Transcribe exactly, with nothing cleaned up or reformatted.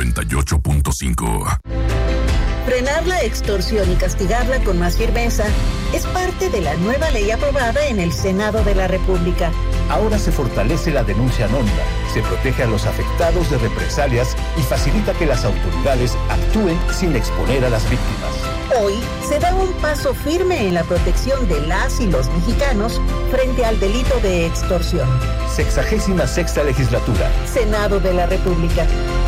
noventa y ocho punto cinco. Frenar la extorsión y castigarla con más firmeza es parte de la nueva ley aprobada en el Senado de la República. Ahora se fortalece la denuncia anónima, se protege a los afectados de represalias y facilita que las autoridades actúen sin exponer a las víctimas. Hoy se da un paso firme en la protección de las y los mexicanos frente al delito de extorsión. Sexagésima sexta legislatura. Senado de la República.